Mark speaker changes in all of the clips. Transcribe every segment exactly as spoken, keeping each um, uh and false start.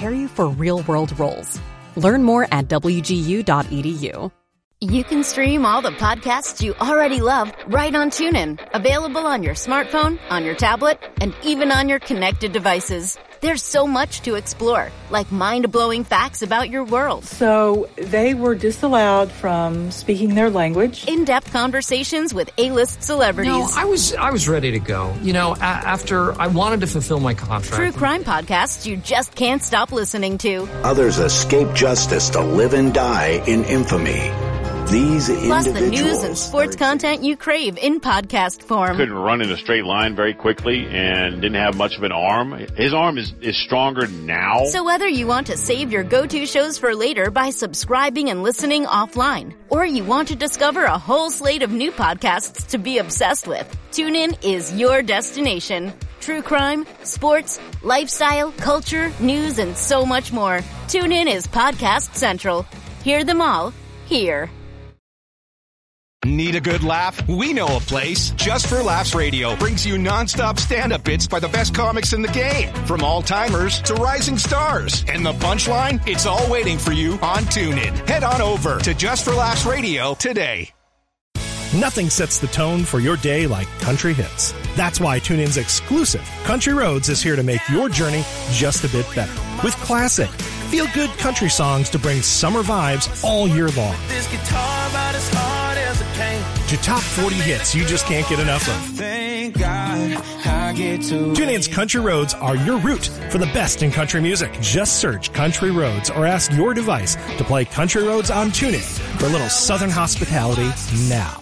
Speaker 1: prepare you for real-world roles. Learn more at w g u dot e d u.
Speaker 2: You can stream all the podcasts you already love right on TuneIn. Available on your smartphone, on your tablet, and even on your connected devices. There's so much to explore, like mind-blowing facts about your world.
Speaker 3: So they were disallowed from speaking their language.
Speaker 2: In-depth conversations with A-list celebrities.
Speaker 4: No, I was I was ready to go. You know, a- after I wanted to fulfill my contract.
Speaker 2: True crime podcasts you just can't stop listening to.
Speaker 5: Others escape justice to live and die in infamy. These
Speaker 2: Plus
Speaker 5: individuals...
Speaker 2: the news and sports content you crave in podcast form.
Speaker 6: Couldn't run in a straight line very quickly and didn't have much of an arm. His arm is, is stronger now.
Speaker 2: So whether you want to save your go-to shows for later by subscribing and listening offline, or you want to discover a whole slate of new podcasts to be obsessed with, TuneIn is your destination. True crime, sports, lifestyle, culture, news, and so much more. TuneIn is Podcast Central. Hear them all here.
Speaker 7: Need a good laugh? We know a place. Just for Laughs Radio brings you nonstop stand-up bits by the best comics in the game. From all-timers to rising stars. And the punchline? It's all waiting for you on TuneIn. Head on over to Just for Laughs Radio today.
Speaker 8: Nothing sets the tone for your day like country hits. That's why TuneIn's exclusive Country Roads is here to make your journey just a bit better. With classic, feel-good country songs to bring summer vibes all year long.
Speaker 9: This guitar about as hard as it came.
Speaker 8: To top forty hits you just can't get enough of.
Speaker 9: Thank God I get to.
Speaker 8: TuneIn's Country Roads are your route for the best in country music. Just search Country Roads or ask your device to play Country Roads on TuneIn for a little southern hospitality now.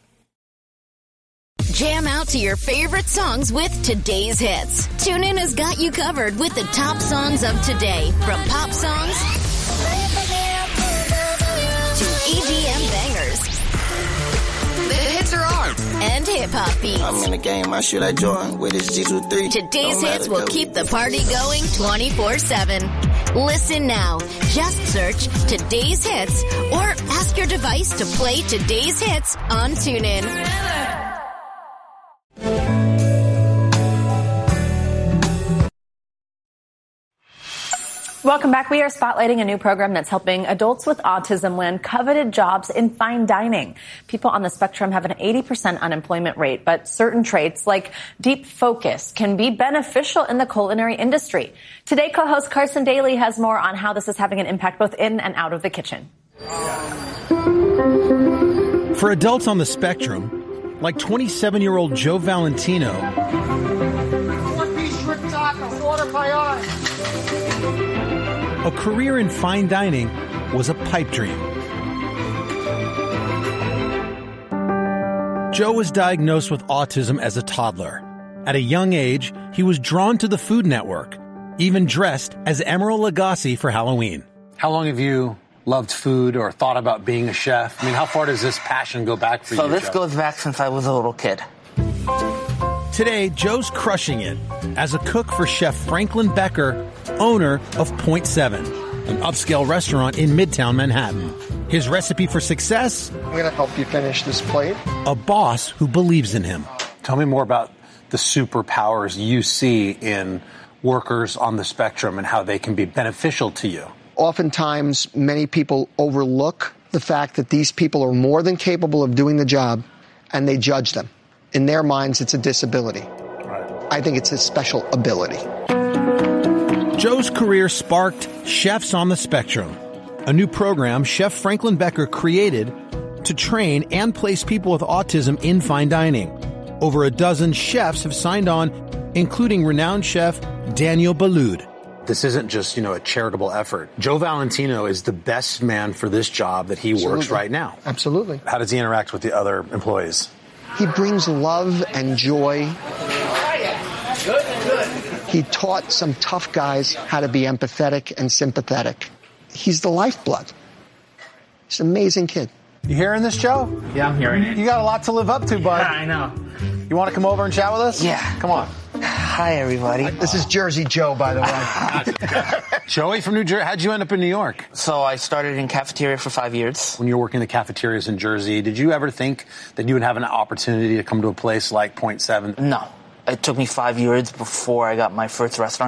Speaker 2: Jam out to your favorite songs with today's hits. TuneIn has got you covered with the top songs of today, from pop songs to E D M bangers. The hits are on, and hip-hop beats.
Speaker 9: I'm in the game, I should I join with this G two three.
Speaker 2: Today's hits will keep the party going twenty-four seven. Listen now. Just search Today's Hits or ask your device to play Today's Hits on TuneIn.
Speaker 10: Welcome back. We are spotlighting a new program that's helping adults with autism land coveted jobs in fine dining. People on the spectrum have an eighty percent unemployment rate, but certain traits like deep focus can be beneficial in the culinary industry. Today, co-host Carson Daly has more on how this is having an impact both in and out of the kitchen.
Speaker 11: For adults on the spectrum, like twenty-seven-year-old Joe Valentino,
Speaker 12: One-piece shrimp tacos, order priority.
Speaker 11: a career in fine dining was a pipe dream. Joe was diagnosed with autism as a toddler. At a young age, he was drawn to the Food Network, even dressed as Emeril Lagasse for Halloween.
Speaker 13: How long have you loved food or thought about being a chef? I mean, how far does this passion go back for
Speaker 14: so
Speaker 13: you?
Speaker 14: So this
Speaker 13: Joe?
Speaker 14: goes back since I was a little kid.
Speaker 11: Today, Joe's crushing it as a cook for Chef Franklin Becker, owner of Point Seven, an upscale restaurant in Midtown Manhattan. His recipe for success?
Speaker 12: I'm going to help you finish this plate.
Speaker 11: A boss who believes in him.
Speaker 13: Tell me more about the superpowers you see in workers on the spectrum and how they can be beneficial to you.
Speaker 12: Oftentimes, many people overlook the fact that these people are more than capable of doing the job, and they judge them. In their minds, it's a disability.
Speaker 13: Right.
Speaker 12: I think it's a special ability.
Speaker 11: Joe's career sparked Chefs on the Spectrum, a new program Chef Franklin Becker created to train and place people with autism in fine dining. Over a dozen chefs have signed on, including renowned chef Daniel Boulud.
Speaker 13: This isn't just, you know, a charitable effort. Joe Valentino is the best man for this job that he
Speaker 12: Absolutely.
Speaker 13: works right now.
Speaker 12: Absolutely.
Speaker 13: How does he interact with the other employees?
Speaker 12: He brings love and joy.
Speaker 9: Good, good.
Speaker 12: He taught some tough guys how to be empathetic and sympathetic. He's the lifeblood. He's an amazing kid.
Speaker 13: You hearing this, Joe?
Speaker 14: Yeah, I'm hearing it.
Speaker 13: You got a lot to live up to, bud.
Speaker 14: Yeah, I know.
Speaker 13: You want to come over and chat with us?
Speaker 14: Yeah.
Speaker 13: Come on.
Speaker 14: Hi, everybody.
Speaker 12: This is Jersey Joe, by the way.
Speaker 13: Joey from New Jersey. How'd you end up in New York?
Speaker 14: So I started in cafeteria for five years.
Speaker 13: When you were working in the cafeterias in Jersey, did you ever think that you would have an opportunity to come to a place like Point Seven?
Speaker 14: No. It took me five years before I got my first restaurant job.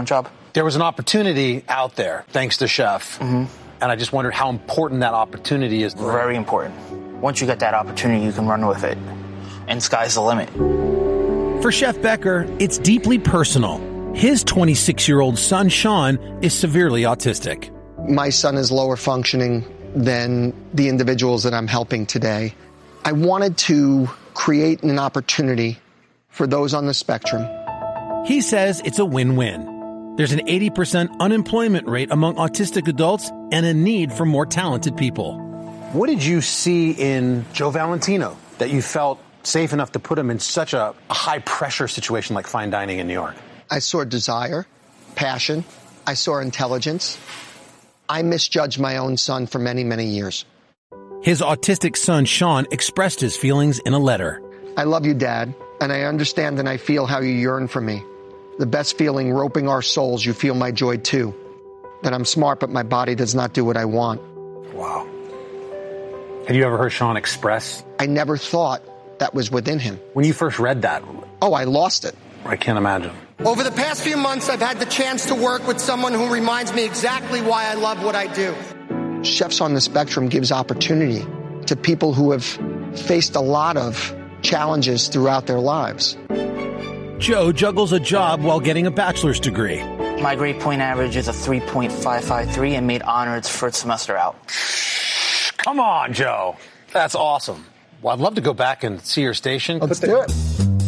Speaker 13: There was an opportunity out there, thanks to Chef.
Speaker 14: Mm-hmm.
Speaker 13: And I just wondered how important that opportunity is.
Speaker 14: Very important. Once you get that opportunity, you can run with it. And sky's the limit.
Speaker 11: For Chef Becker, it's deeply personal. His twenty-six-year-old son, Sean, is severely autistic.
Speaker 12: My son is lower functioning than the individuals that I'm helping today. I wanted to create an opportunity for those on the spectrum.
Speaker 11: He says it's a win-win. There's an eighty percent unemployment rate among autistic adults and a need for more talented people.
Speaker 13: What did you see in Joe Valentino that you felt safe enough to put him in such a, a high-pressure situation like fine dining in New York?
Speaker 12: I saw desire, passion. I saw intelligence. I misjudged my own son for many, many years.
Speaker 11: His autistic son, Sean, expressed his feelings in a letter.
Speaker 12: I love you, Dad, and I understand and I feel how you yearn for me. The best feeling roping our souls, you feel my joy too. That I'm smart, but my body does not do what I want.
Speaker 13: Wow. Have you ever heard Sean express?
Speaker 12: I never thought that was within him.
Speaker 13: When you first read that?
Speaker 12: Oh, I lost it.
Speaker 13: I can't imagine.
Speaker 12: Over the past few months, I've had the chance to work with someone who reminds me exactly why I love what I do. Chefs on the Spectrum gives opportunity to people who have faced a lot of challenges throughout their lives.
Speaker 11: Joe juggles a job while getting a bachelor's degree.
Speaker 14: My grade point average is a three point five five three and made honor its first semester out.
Speaker 13: Come on, Joe. That's awesome. Well, I'd love to go back and see your station.
Speaker 12: Let's do it.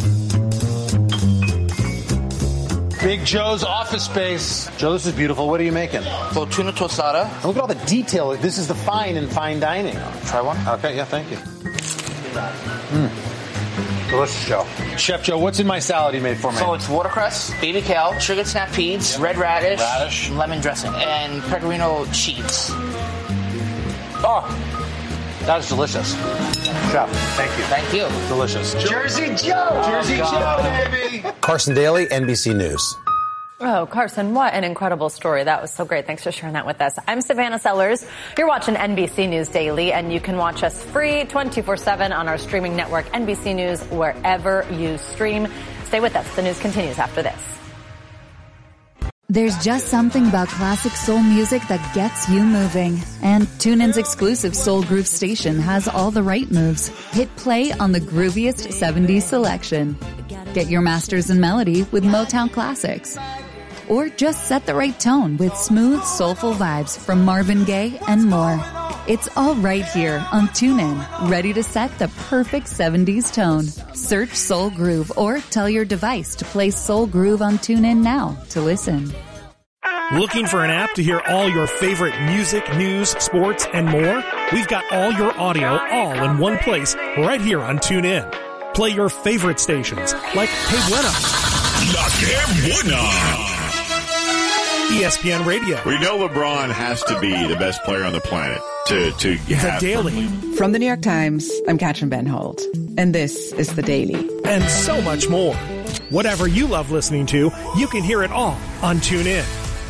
Speaker 13: Big Joe's office space. Joe, this is beautiful. What are you making?
Speaker 14: So tuna tostada.
Speaker 13: And look at all the detail. This is the fine in fine dining.
Speaker 14: Try one?
Speaker 13: Okay, yeah, thank you. Mm. Delicious, Joe. Chef Joe, what's in my salad you made for me?
Speaker 14: So it's watercress, baby kale, sugar snap peas, red radish,
Speaker 13: Radish.
Speaker 14: lemon dressing, and pecorino cheese.
Speaker 13: Oh, that is delicious. Chef, thank you.
Speaker 14: Thank you.
Speaker 13: Delicious.
Speaker 12: Jersey Joe!
Speaker 13: Jersey Joe, baby! Carson Daly, N B C News.
Speaker 10: Oh, Carson, what an incredible story. That was so great. Thanks for sharing that with us. I'm Savannah Sellers. You're watching N B C News Daily, and you can watch us free twenty-four seven on our streaming network, N B C News, wherever you stream. Stay with us. The news continues after this.
Speaker 15: There's just something about classic soul music that gets you moving. And TuneIn's exclusive Soul Groove station has all the right moves. Hit play on the grooviest seventies selection. Get your masters in melody with Motown classics. Or just set the right tone with smooth, soulful vibes from Marvin Gaye and more. It's all right here on TuneIn, ready to set the perfect seventies tone. Search Soul Groove or tell your device to play Soul Groove on TuneIn now to listen.
Speaker 8: Looking for an app to hear all your favorite music, news, sports, and more? We've got all your audio all in one place right here on TuneIn. Play your favorite stations like Hey Buena,
Speaker 16: La Que Buena,
Speaker 8: E S P N Radio.
Speaker 16: We know LeBron has to be the best player on the planet to, to have...
Speaker 8: The Daily.
Speaker 17: From the New York Times, I'm Katrin Benholt, and this is The Daily.
Speaker 8: And so much more. Whatever you love listening to, you can hear it all on TuneIn.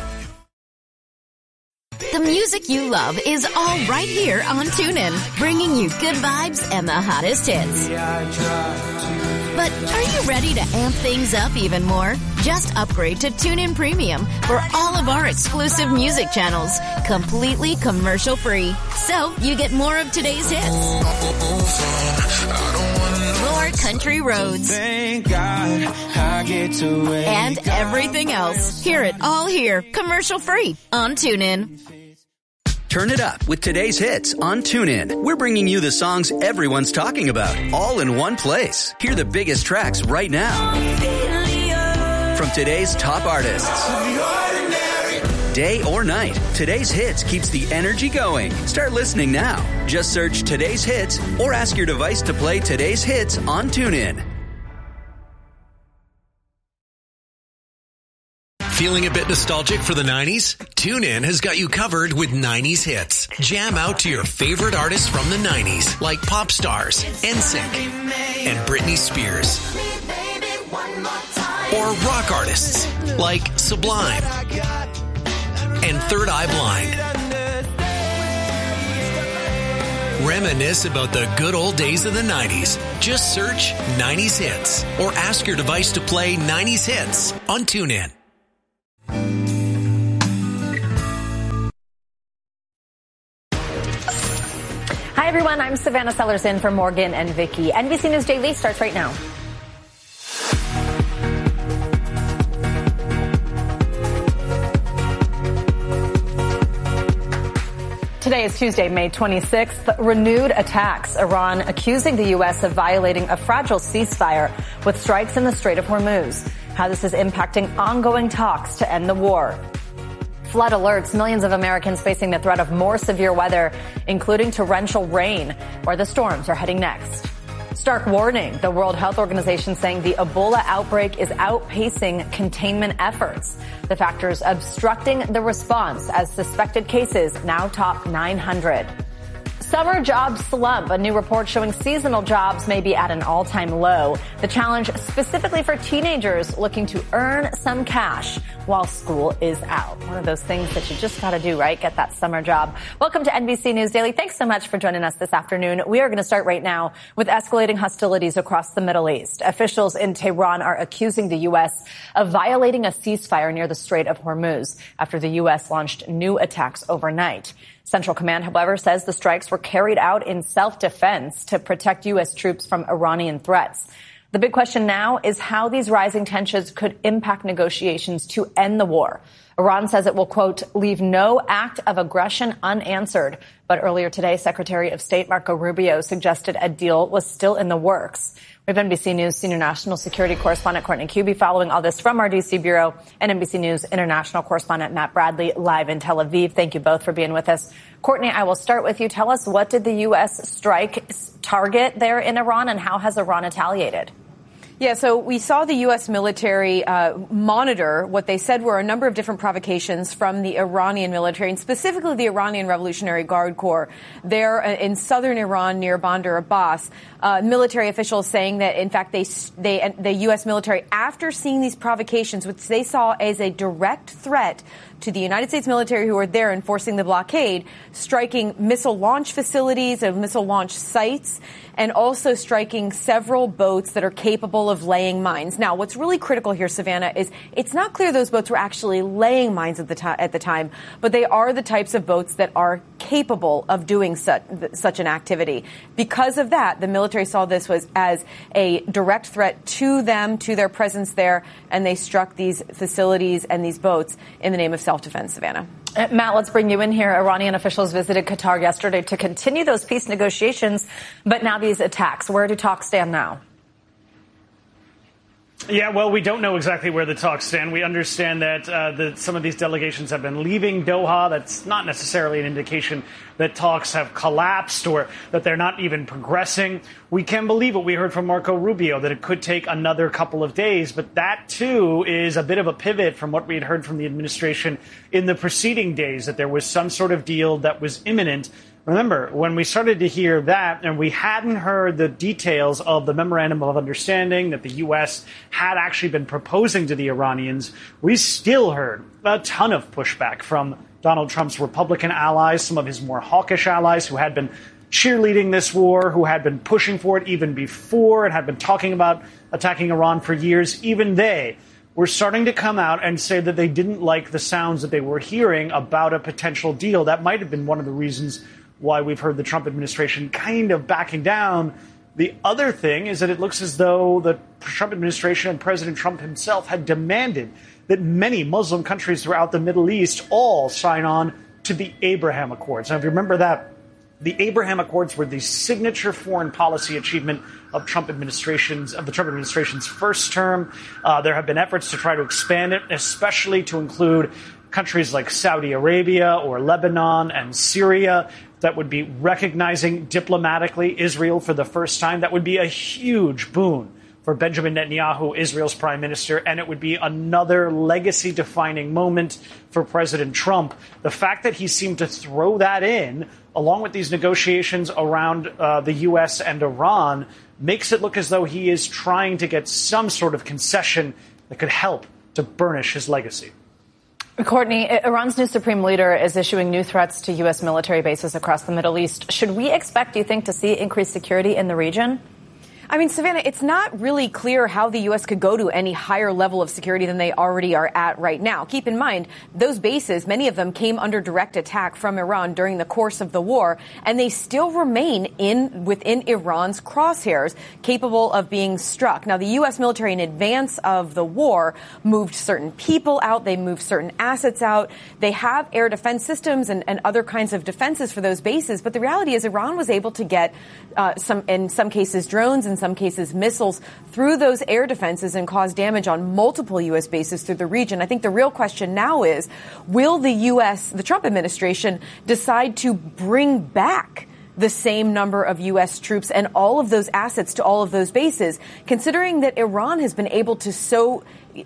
Speaker 2: The music you love is all right here on TuneIn, bringing you good vibes and the hottest hits. But are you ready to amp things up even more? Just upgrade to TuneIn Premium for all of our exclusive music channels, completely commercial-free. So you get more of today's hits, more country roads, and everything else. Hear it all here, commercial-free on TuneIn.
Speaker 18: Turn it up with today's hits on TuneIn. We're bringing you the songs everyone's talking about, all in one place. Hear the biggest tracks right now from today's top artists. Day or night, today's hits keeps the energy going. Start listening now. Just search today's hits or ask your device to play today's hits on TuneIn.
Speaker 19: Feeling a bit nostalgic for the nineties? TuneIn has got you covered with nineties hits. Jam out to your favorite artists from the nineties, like pop stars, N Sync, and Britney Spears. Or rock artists, like Sublime and Third Eye Blind. Reminisce about the good old days of the nineties. Just search nineties hits or ask your device to play nineties hits on TuneIn.
Speaker 10: Hi, everyone. I'm Savannah Sellers in for Morgan and Vicky. N B C News Daily starts right now. Today is Tuesday, May twenty-sixth. Renewed attacks. Iran accusing the U S of violating a fragile ceasefire with strikes in the Strait of Hormuz. How this is impacting ongoing talks to end the war. Flood alerts. Millions of Americans facing the threat of more severe weather, including torrential rain, where the storms are heading next. Stark warning. The World Health Organization saying the Ebola outbreak is outpacing containment efforts. The factors obstructing the response as suspected cases now top nine hundred. Summer jobs slump. A new report showing seasonal jobs may be at an all-time low. The challenge specifically for teenagers looking to earn some cash while school is out. One of those things that you just got to do, right? Get that summer job. Welcome to N B C News Daily. Thanks so much for joining us this afternoon. We are going to start right now with escalating hostilities across the Middle East. Officials in Tehran are accusing the U S of violating a ceasefire near the Strait of Hormuz after the U S launched new attacks overnight. Central Command, however, says the strikes were carried out in self-defense to protect U S troops from Iranian threats. The big question now is how these rising tensions could impact negotiations to end the war. Iran says it will, quote, leave no act of aggression unanswered. But earlier today, Secretary of State Marco Rubio suggested a deal was still in the works. We have N B C News senior national security correspondent Courtney Kube following all this from our D C bureau, and N B C News international correspondent Matt Bradley live in Tel Aviv. Thank you both for being with us. Courtney, I will start with you. Tell us, what did the U S strike target there in Iran, and how has Iran retaliated?
Speaker 20: Yeah, so we saw the U S military uh, monitor what they said were a number of different provocations from the Iranian military, and specifically the Iranian Revolutionary Guard Corps there in southern Iran near Bandar Abbas. Uh, military officials saying that, in fact, they, they, the U S military, after seeing these provocations, which they saw as a direct threat to the United States military who were there enforcing the blockade, striking missile launch facilities and missile launch sites, and also striking several boats that are capable of laying mines. Now, what's really critical here, Savannah, is it's not clear those boats were actually laying mines at the, to- at the time, but they are the types of boats that are capable of doing such, such an activity. Because of that, the military saw this was as a direct threat to them, to their presence there, and they struck these facilities and these boats in the name of self-defense. Savannah.
Speaker 10: Uh, Matt, let's bring you in here. Iranian officials visited Qatar yesterday to continue those peace negotiations, but now these attacks. Where do talks stand now?
Speaker 21: Yeah, well, we don't know exactly where the talks stand. We understand that uh, the, some of these delegations have been leaving Doha. That's not necessarily an indication that talks have collapsed or that they're not even progressing. We can believe what we heard from Marco Rubio, that it could take another couple of days. But that, too, is a bit of a pivot from what we had heard from the administration in the preceding days, that there was some sort of deal that was imminent. Remember, when we started to hear that and we hadn't heard the details of the memorandum of understanding that the U S had actually been proposing to the Iranians, we still heard a ton of pushback from Donald Trump's Republican allies, some of his more hawkish allies who had been cheerleading this war, who had been pushing for it even before and had been talking about attacking Iran for years. Even they were starting to come out and say that they didn't like the sounds that they were hearing about a potential deal. That might have been one of the reasons why we've heard the Trump administration kind of backing down. The other thing is that it looks as though the Trump administration and President Trump himself had demanded that many Muslim countries throughout the Middle East all sign on to the Abraham Accords. Now, if you remember that, the Abraham Accords were the signature foreign policy achievement of Trump administration's of the Trump administration's first term. Uh, there have been efforts to try to expand it, especially to include countries like Saudi Arabia or Lebanon and Syria. That would be recognizing diplomatically Israel for the first time. That would be a huge boon for Benjamin Netanyahu, Israel's prime minister, and it would be another legacy-defining moment for President Trump. The fact that he seemed to throw that in, along with these negotiations around uh, the U S and Iran, makes it look as though he is trying to get some sort of concession that could help to burnish his legacy.
Speaker 10: Courtney, Iran's new supreme leader is issuing new threats to U S military bases across the Middle East. Should we expect, do you think, to see increased security in the region?
Speaker 20: I mean, Savannah, it's not really clear how the U S could go to any higher level of security than they already are at right now. Keep in mind, those bases, many of them came under direct attack from Iran during the course of the war, and they still remain in within Iran's crosshairs, capable of being struck. Now, the U S military, in advance of the war, moved certain people out. They moved certain assets out. They have air defense systems and, and other kinds of defenses for those bases. But the reality is Iran was able to get uh, some, in some cases, drones, in some cases, missiles through those air defenses and cause damage on multiple U S bases through the region. I think the real question now is, will the U S, the Trump administration, decide to bring back the same number of U S troops and all of those assets to all of those bases, considering that Iran has been able to so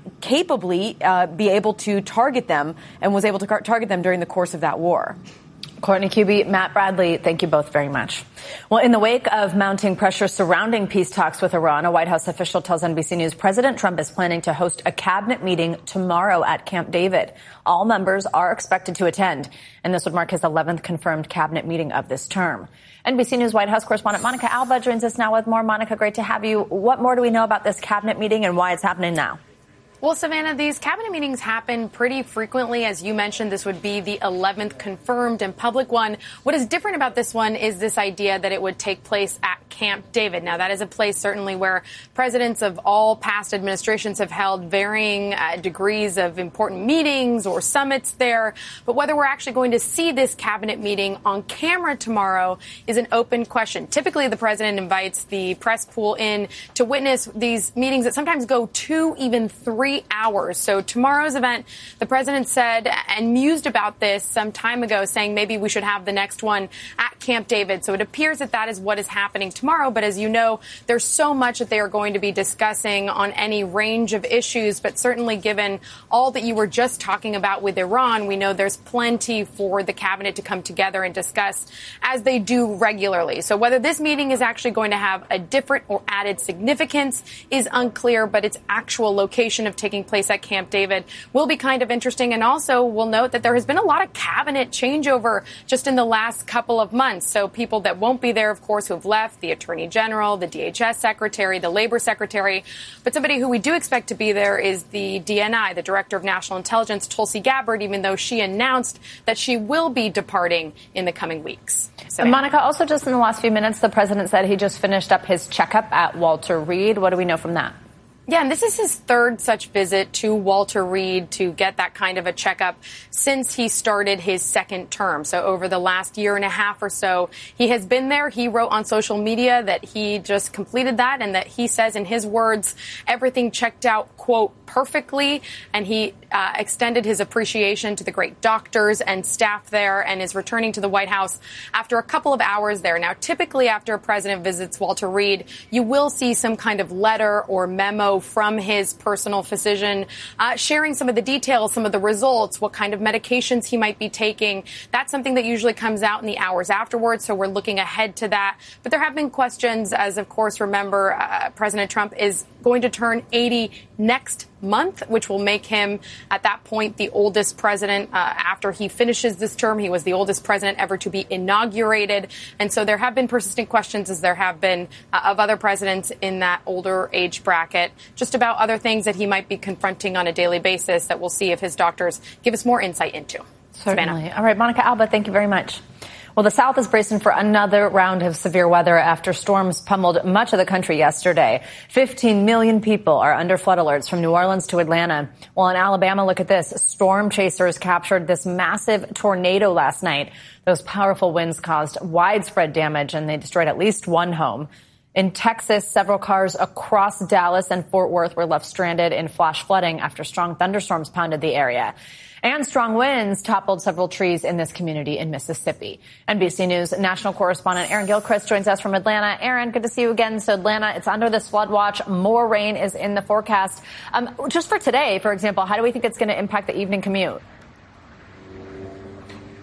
Speaker 20: capably uh, be able to target them and was able to car- target them during the course of that war?
Speaker 10: Courtney Kube, Matt Bradley, thank you both very much. Well, in the wake of mounting pressure surrounding peace talks with Iran, a White House official tells N B C News President Trump is planning to host a cabinet meeting tomorrow at Camp David. All members are expected to attend, and this would mark his eleventh confirmed cabinet meeting of this term. N B C News White House correspondent Monica Alba joins us now with more. Monica, great to have you. What more do we know about this cabinet meeting and why it's happening now?
Speaker 1: Well, Savannah, these cabinet meetings happen pretty frequently. As you mentioned, this would be the eleventh confirmed and public one. What is different about this one is this idea that it would take place at Camp David. Now, that is a place certainly where presidents of all past administrations have held varying uh, degrees of important meetings or summits there. But whether we're actually going to see this cabinet meeting on camera tomorrow is an open question. Typically, the president invites the press pool in to witness these meetings that sometimes go two, even three hours. So tomorrow's event, the president said and mused about this some time ago, saying maybe we should have the next one at Camp David. So it appears that that is what is happening tomorrow. But as you know, there's so much that they are going to be discussing on any range of issues. But certainly given all that you were just talking about with Iran, we know there's plenty for the cabinet to come together and discuss, as they do regularly. So whether this meeting is actually going to have a different or added significance is unclear, but its actual location of taking place at Camp David will be kind of interesting. And also we'll note that there has been a lot of cabinet changeover just in the last couple of months. So people that won't be there, of course, who have left, the Attorney General, the D H S Secretary, the Labor Secretary. But somebody who we do expect to be there is the D N I, the Director of National Intelligence, Tulsi Gabbard, even though she announced that she will be departing in the coming weeks. So,
Speaker 10: Monica, also just in the last few minutes, the president said he just finished up his checkup at Walter Reed. What do we know from that?
Speaker 1: Yeah, and this is his third such visit to Walter Reed to get that kind of a checkup since he started his second term. So over the last year and a half or so, he has been there. He wrote on social media that he just completed that and that he says, in his words, everything checked out, quote, perfectly. And he uh, extended his appreciation to the great doctors and staff there and is returning to the White House after a couple of hours there. Now, typically after a president visits Walter Reed, you will see some kind of letter or memo from his personal physician, uh, sharing some of the details, some of the results, what kind of medications he might be taking. That's something that usually comes out in the hours afterwards, so we're looking ahead to that. But there have been questions, as of course, remember, uh, President Trump is going to turn eighty next month, which will make him, at that point, the oldest president. Uh, after he finishes this term, he was the oldest president ever to be inaugurated. And so there have been persistent questions, as there have been uh, of other presidents in that older age bracket, just about other things that he might be confronting on a daily basis that we'll see if his doctors give us more insight into.
Speaker 10: Certainly.
Speaker 1: Savannah.
Speaker 10: All right, Monica Alba, thank you very much. Well, the South is bracing for another round of severe weather after storms pummeled much of the country yesterday. fifteen million people are under flood alerts from New Orleans to Atlanta. While in Alabama, look at this. Storm chasers captured this massive tornado last night. Those powerful winds caused widespread damage, and they destroyed at least one home. In Texas, several cars across Dallas and Fort Worth were left stranded in flash flooding after strong thunderstorms pounded the area. And strong winds toppled several trees in this community in Mississippi. N B C News national correspondent Aaron Gilchrist joins us from Atlanta. Aaron, good to see you again. So Atlanta, it's under this flood watch. More rain is in the forecast. Um, just for today, for example, how do we think it's going to impact the evening commute?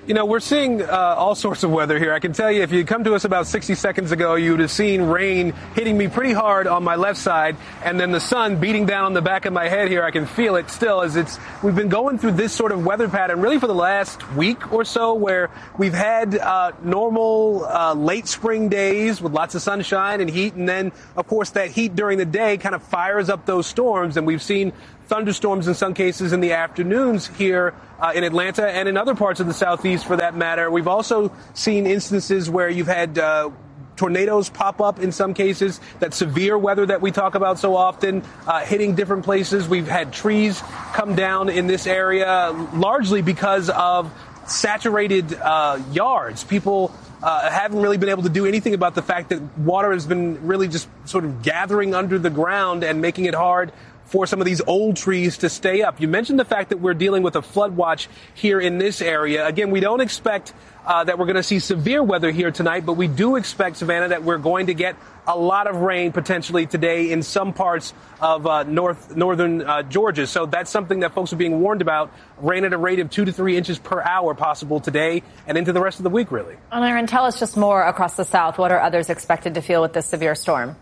Speaker 13: You know, we're seeing uh, all sorts of weather here. I can tell you, if you come to us about sixty seconds ago, you would have seen rain hitting me pretty hard on my left side, and then the sun beating down on the back of my head here. I can feel it still as it's, we've been going through this sort of weather pattern really for the last week or so, where we've had uh, normal uh, late spring days with lots of sunshine and heat, and then, of course, that heat during the day kind of fires up those storms, and we've seen thunderstorms in some cases in the afternoons here uh, in Atlanta and in other parts of the Southeast for that matter. We've also seen instances where you've had uh, tornadoes pop up in some cases, that severe weather that we talk about so often, uh, hitting different places. We've had trees come down in this area largely because of saturated uh, yards. People Uh, haven't really been able to do anything about the fact that water has been really just sort of gathering under the ground and making it hard for some of these old trees to stay up. You mentioned the fact that we're dealing with a flood watch here in this area. Again, we don't expect uh, that we're going to see severe weather here tonight, but we do expect, Savannah, that we're going to get a lot of rain potentially today in some parts of uh, north northern uh, Georgia. So that's something that folks are being warned about. Rain at a rate of two to three inches per hour possible today and into the rest of the week, really.
Speaker 10: And Aaron, tell us just more across the South. What are others expected to feel with this severe storm?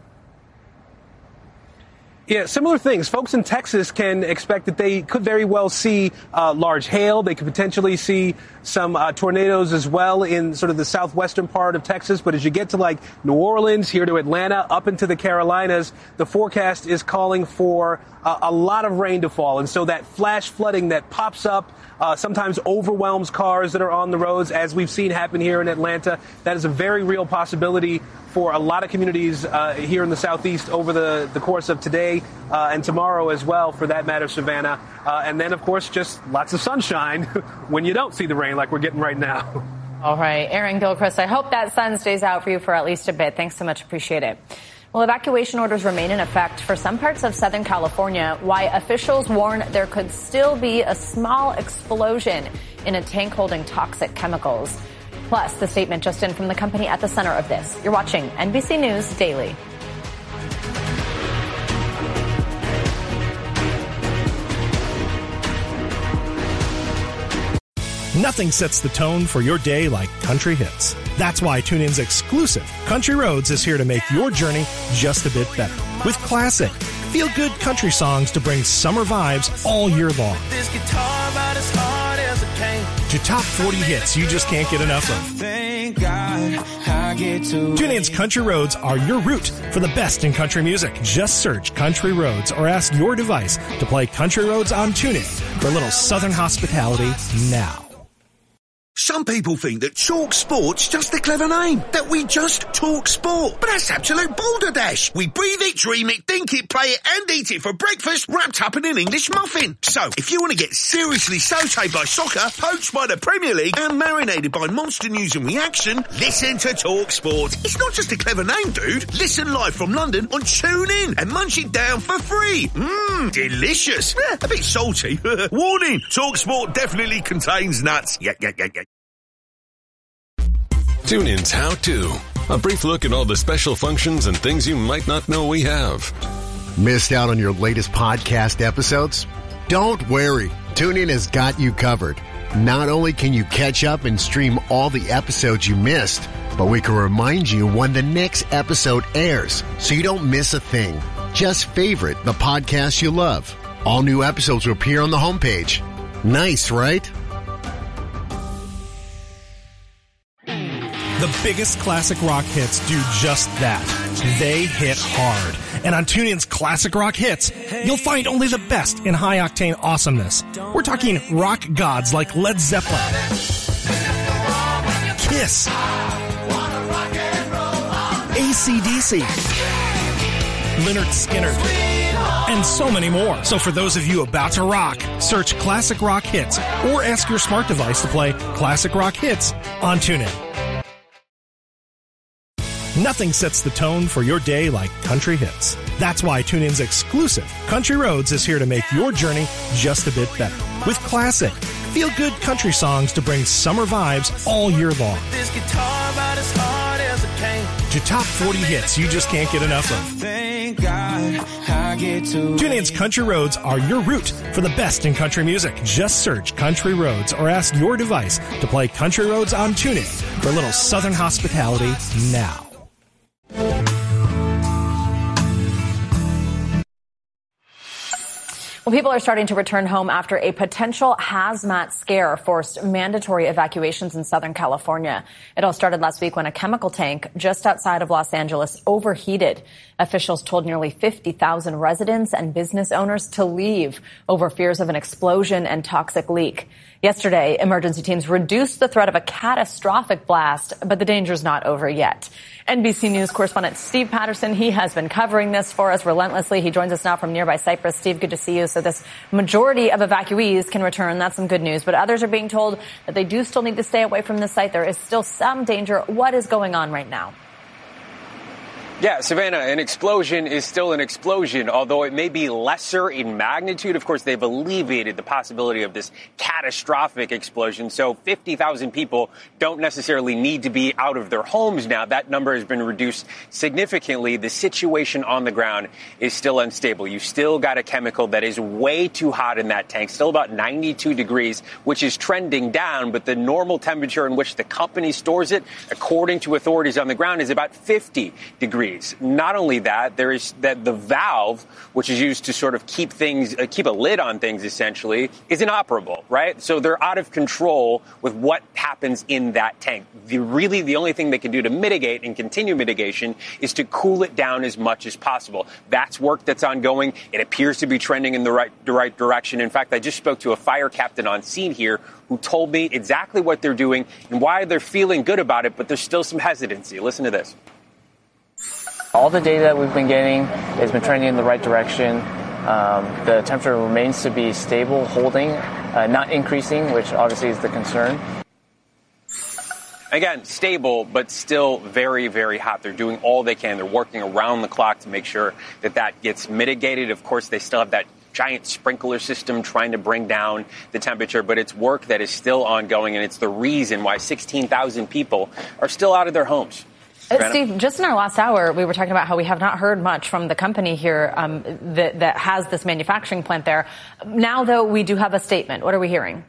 Speaker 13: Yeah, similar things. Folks in Texas can expect that they could very well see uh, large hail. They could potentially see some uh, tornadoes as well in sort of the southwestern part of Texas. But as you get to like New Orleans, here to Atlanta, up into the Carolinas, the forecast is calling for uh, a lot of rain to fall. And so that flash flooding that pops up uh, sometimes overwhelms cars that are on the roads, as we've seen happen here in Atlanta. That is a very real possibility for a lot of communities uh, here in the Southeast over the, the course of today uh, and tomorrow as well, for that matter, Savannah. Uh, and then, of course, just lots of sunshine when you don't see the rain like we're getting right now.
Speaker 10: All right. Aaron Gilchrist, I hope that sun stays out for you for at least a bit. Thanks so much. Appreciate it. Well, evacuation orders remain in effect for some parts of Southern California, why officials warn there could still be a small explosion in a tank holding toxic chemicals. Plus, the statement just in from the company at the center of this. You're watching N B C News Daily.
Speaker 8: Nothing sets the tone for your day like country hits. That's why TuneIn's exclusive Country Roads is here to make your journey just a bit better. With classic, feel-good country songs to bring summer vibes all year long.
Speaker 9: This guitar about as hard as it came.
Speaker 8: To top forty hits you just can't get enough of.
Speaker 9: Thank God I get to.
Speaker 8: TuneIn's Country Roads are your route for the best in country music. Just search Country Roads or ask your device to play Country Roads on TuneIn for a little Southern hospitality now.
Speaker 3: Some people think that Talk Sport's just a clever name, that we just talk sport. But that's absolute balderdash. We breathe it, dream it, think it, play it, and eat it for breakfast, wrapped up in an English muffin. So, if you want to get seriously sautéed by soccer, poached by the Premier League, and marinated by monster news and reaction, listen to Talk Sport. It's not just a clever name, dude. Listen live from London on TuneIn and munch it down for free. Mmm, delicious. Eh, a bit salty. Warning, Talk Sport definitely contains nuts. Yeah, yeah, yeah, yeah.
Speaker 22: TuneIn's How To. A brief look at all the special functions and things you might not know we have.
Speaker 23: Missed out on your latest podcast episodes? Don't worry. TuneIn has got you covered. Not only can you catch up and stream all the episodes you missed, but we can remind you when the next episode airs so you don't miss a thing. Just favorite the podcast you love. All new episodes will appear on the homepage. Nice, right?
Speaker 8: The biggest classic rock hits do just that. They hit hard. And on TuneIn's Classic Rock Hits, you'll find only the best in high-octane awesomeness. We're talking rock gods like Led Zeppelin, Kiss, A C D C, Lynyrd Skynyrd, and so many more. So for those of you about to rock, search Classic Rock Hits or ask your smart device to play Classic Rock Hits on TuneIn. Nothing sets the tone for your day like country hits. That's why TuneIn's exclusive Country Roads is here to make your journey just a bit better. With classic, feel-good country songs to bring summer vibes all year long.
Speaker 9: This guitar about as hard as it came.
Speaker 8: To top forty hits you just can't get enough of.
Speaker 9: Thank God I get to.
Speaker 8: TuneIn's Country Roads are your route for the best in country music. Just search Country Roads or ask your device to play Country Roads on TuneIn for a little Southern hospitality now.
Speaker 10: Well, people are starting to return home after a potential hazmat scare forced mandatory evacuations in Southern California. It all started last week when a chemical tank just outside of Los Angeles overheated. Officials told nearly fifty thousand residents and business owners to leave over fears of an explosion and toxic leak. Yesterday, emergency teams reduced the threat of a catastrophic blast, but the danger's not over yet. N B C News correspondent Steve Patterson, he has been covering this for us relentlessly. He joins us now from nearby Cypress. Steve, good to see you. So this majority of evacuees can return. That's some good news. But others are being told that they do still need to stay away from the site. There is still some danger. What is going on right now?
Speaker 4: Yeah, Savannah, an explosion is still an explosion, although it may be lesser in magnitude. Of course, they've alleviated the possibility of this catastrophic explosion. So fifty thousand people don't necessarily need to be out of their homes now. That number has been reduced significantly. The situation on the ground is still unstable. You've still got a chemical that is way too hot in that tank, still about ninety-two degrees, which is trending down. But the normal temperature in which the company stores it, according to authorities on the ground, is about fifty degrees. Not only that, there is that the valve, which is used to sort of keep things, uh, keep a lid on things, essentially, is inoperable, right? So they're out of control with what happens in that tank. The really, the only thing they can do to mitigate and continue mitigation is to cool it down as much as possible. That's work that's ongoing. It appears to be trending in the right, the right direction. In fact, I just spoke to a fire captain on scene here who told me exactly what they're doing and why they're feeling good about it, but there's still some hesitancy. Listen to this.
Speaker 5: All the data that we've been getting has been trending in the right direction. Um, the temperature remains to be stable, holding, uh, not increasing, which obviously is the concern.
Speaker 4: Again, stable, but still very, very hot. They're doing all they can. They're working around the clock to make sure that that gets mitigated. Of course, they still have that giant sprinkler system trying to bring down the temperature, but it's work that is still ongoing, and it's the reason why sixteen thousand people are still out of their homes.
Speaker 10: Uh, Steve, just in our last hour, we were talking about how we have not heard much from the company here um, that, that has this manufacturing plant there. Now, though, we do have a statement. What are we hearing?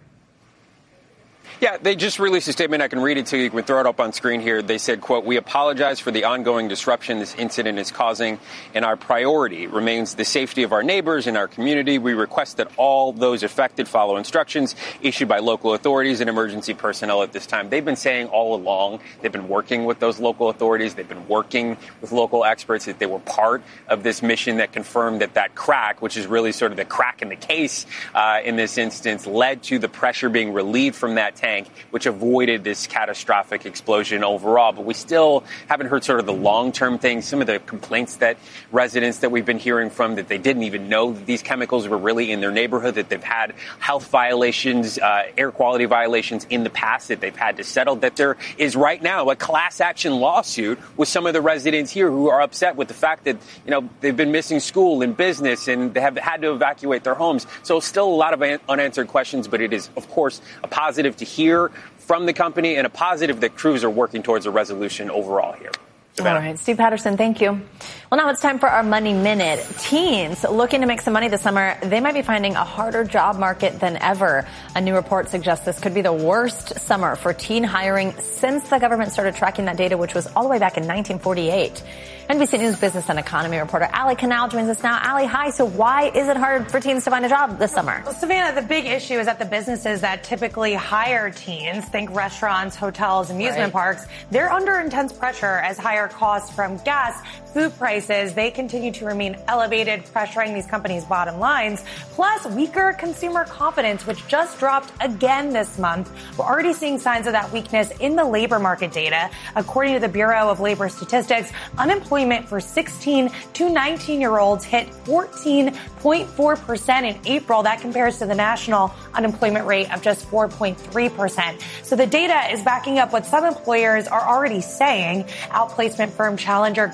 Speaker 4: Yeah, they just released a statement. I can read it to you. You can throw it up on screen here. They said, quote, "We apologize for the ongoing disruption this incident is causing, and our priority remains the safety of our neighbors and our community. We request that all those affected follow instructions issued by local authorities and emergency personnel at this time." They've been saying all along, they've been working with those local authorities. They've been working with local experts, that they were part of this mission that confirmed that that crack, which is really sort of the crack in the case uh, in this instance, led to the pressure being relieved from that tank, which avoided this catastrophic explosion overall. But we still haven't heard sort of the long-term things, some of the complaints that residents that we've been hearing from, that they didn't even know that these chemicals were really in their neighborhood, that they've had health violations, uh, air quality violations in the past that they've had to settle, that there is right now a class action lawsuit with some of the residents here who are upset with the fact that, you know, they've been missing school and business and they have had to evacuate their homes. So still a lot of unanswered questions, but it is, of course, a positive to hear from the company and a positive that crews are working towards a resolution overall here. Savannah.
Speaker 10: All right. Steve Patterson, thank you. Well, now it's time for our Money Minute. Teens looking to make some money this summer, they might be finding a harder job market than ever. A new report suggests this could be the worst summer for teen hiring since the government started tracking that data, which was all the way back in nineteen forty-eight. N B C News business and economy reporter Ali Canal joins us now. Ali, hi. So why is it hard for teens to find a job this summer?
Speaker 6: Well, Savannah, the big issue is that the businesses that typically hire teens, think restaurants, hotels, amusement right. parks, they're under intense pressure as higher costs from gas, food prices, they continue to remain elevated, pressuring these companies' bottom lines. Plus, weaker consumer confidence, which just dropped again this month. We're already seeing signs of that weakness in the labor market data. According to the Bureau of Labor Statistics, unemployment for sixteen to nineteen-year-olds hit fourteen point four percent in April. That compares to the national unemployment rate of just four point three percent. So the data is backing up what some employers are already saying. Outplacement firm Challenger, Gray and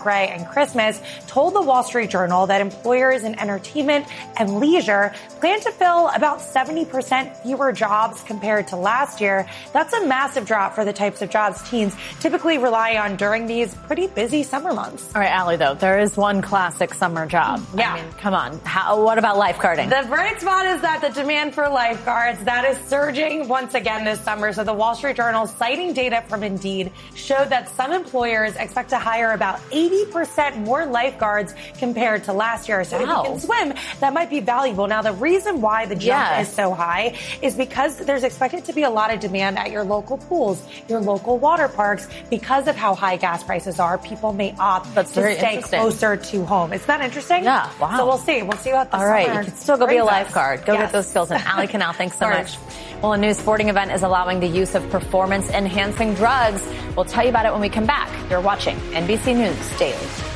Speaker 6: Christmas, told the Wall Street Journal that employers in entertainment and leisure plan to fill about seventy percent fewer jobs compared to last year. That's a massive drop for the types of jobs teens typically rely on during these pretty busy summer months.
Speaker 10: All right, Allie, though, there is one classic summer job.
Speaker 6: Yeah.
Speaker 10: I mean, come on. How, what about lifeguarding?
Speaker 6: The bright spot is that the demand for lifeguards, that is surging once again this summer. So the Wall Street Journal, citing data from Indeed, showed that some employers expect to hire about eighty percent more lifeguards compared to last year. So
Speaker 10: Wow.
Speaker 6: if you can swim, that might be valuable. Now, the reason why the jump
Speaker 10: Yeah.
Speaker 6: is so high is because there's expected to be a lot of demand at your local pools, your local water parks. Because of how high gas prices are, people may opt
Speaker 10: That's
Speaker 6: to
Speaker 10: very
Speaker 6: stay
Speaker 10: interesting.
Speaker 6: closer to home. Isn't that interesting?
Speaker 10: Yeah, wow.
Speaker 6: So we'll see. We'll see what the
Speaker 10: All right,
Speaker 6: summer
Speaker 10: you can still go be a
Speaker 6: brings us.
Speaker 10: lifeguard. Go
Speaker 6: Yes.
Speaker 10: get those skills. And Allie Canal, thanks so
Speaker 6: Of
Speaker 10: much.
Speaker 6: course.
Speaker 10: Well, a new sporting event is allowing the use of performance-enhancing drugs. We'll tell you about it when we come back. You're watching N B C News Daily.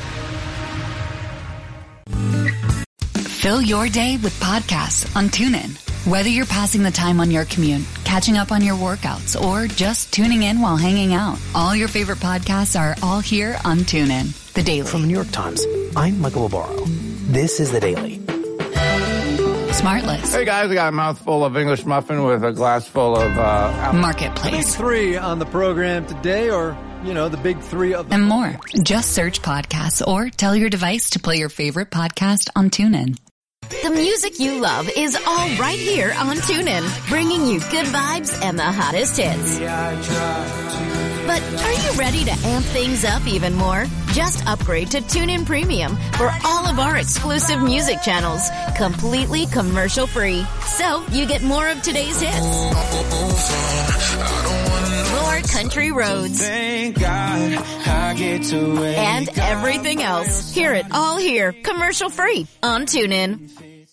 Speaker 15: Fill your day with podcasts on TuneIn. Whether you're passing the time on your commute, catching up on your workouts, or just tuning in while hanging out, all your favorite podcasts are all here on TuneIn. The Daily.
Speaker 7: From the New York Times, I'm Michael Barbaro. This is The Daily.
Speaker 15: Smartless.
Speaker 11: Hey guys, I got a mouthful of English muffin with a glass full of uh,
Speaker 15: Marketplace.
Speaker 14: Big three on the program today, or, you know, the big three of the...
Speaker 15: And more. Just search podcasts or tell your device to play your favorite podcast on TuneIn.
Speaker 2: The music you love is all right here on TuneIn, bringing you good vibes and the hottest hits. But are you ready to amp things up even more? Just upgrade to TuneIn Premium for all of our exclusive music channels, completely commercial free. So you get more of today's hits, more country roads,
Speaker 9: Thank God I get to wake
Speaker 2: and everything else. Hear it all here, commercial free on TuneIn.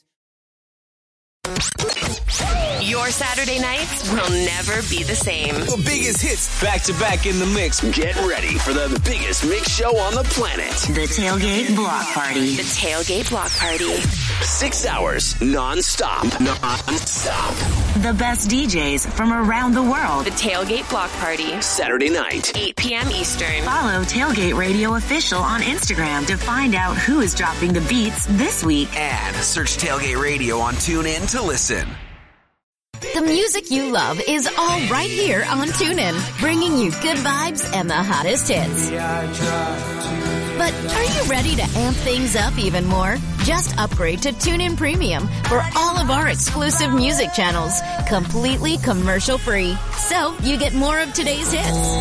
Speaker 24: Your Saturday nights will never be the same.
Speaker 25: The biggest hits back to back in the mix. Get ready for the biggest mix show on the planet.
Speaker 24: The Tailgate Block Party. The Tailgate Block Party.
Speaker 25: Six hours non-stop. Non-stop.
Speaker 24: The best D Js from around the world. The Tailgate Block Party.
Speaker 25: Saturday night.
Speaker 24: eight p.m. Eastern. Follow Tailgate Radio Official on Instagram to find out who is dropping the beats this week.
Speaker 25: And search Tailgate Radio on TuneIn to listen.
Speaker 2: The music you love is all right here on TuneIn, bringing you good vibes and the hottest hits. But are you ready to amp things up even more? Just upgrade to TuneIn Premium for all of our exclusive music channels, completely commercial free. So you get more of today's hits,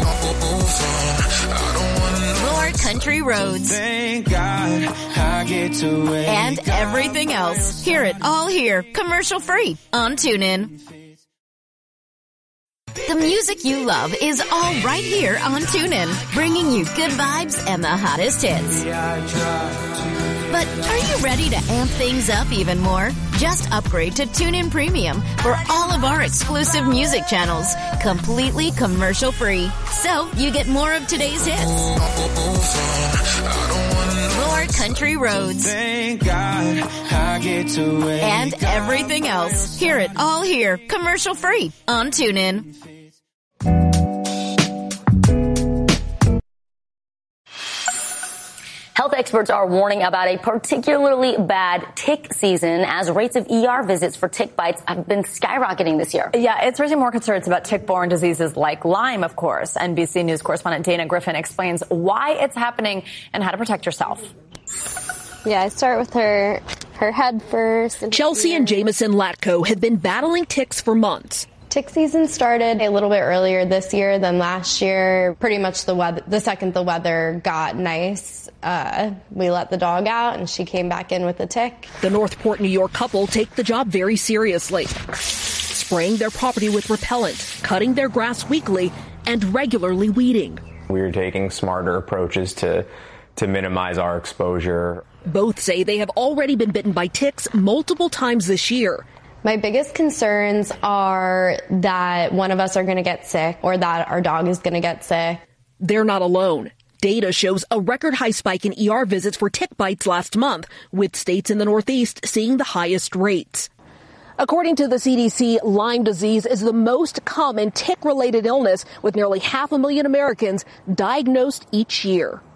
Speaker 2: more country roads,
Speaker 9: Thank God I get to wake
Speaker 2: and everything else. Hear it all here, commercial free on TuneIn. The music you love is all right here on TuneIn, bringing you good vibes and the hottest hits. But are you ready to amp things up even more? Just upgrade to TuneIn Premium for all of our exclusive music channels, completely commercial free. So you get more of today's hits, more country roads,
Speaker 9: Thank God I get to wake
Speaker 2: and everything else. Hear it all here, commercial free on TuneIn.
Speaker 26: Health experts are warning about a particularly bad tick season as rates of E R visits for tick bites have been skyrocketing this year.
Speaker 10: Yeah, it's raising more concerns about tick-borne diseases like Lyme, of course. N B C News correspondent Dana Griffin explains why it's happening and how to protect yourself.
Speaker 27: Yeah, I start with her, her head first. And
Speaker 28: Chelsea and Jameson Latko have been battling ticks for months.
Speaker 27: Tick season started a little bit earlier this year than last year. Pretty much the weather, the second the weather got nice, uh, we let the dog out and she came back in with a tick.
Speaker 28: The Northport, New York couple take the job very seriously, spraying their property with repellent, cutting their grass weekly, and regularly weeding.
Speaker 29: We're taking smarter approaches to to minimize our exposure.
Speaker 28: Both say they have already been bitten by ticks multiple times this year.
Speaker 27: My biggest concerns are that one of us are going to get sick or that our dog is going to get sick.
Speaker 28: They're not alone. Data shows a record high spike in E R visits for tick bites last month, with states in the Northeast seeing the highest rates. According to the C D C, Lyme disease is the most common tick-related illness, with nearly half a million Americans diagnosed each year.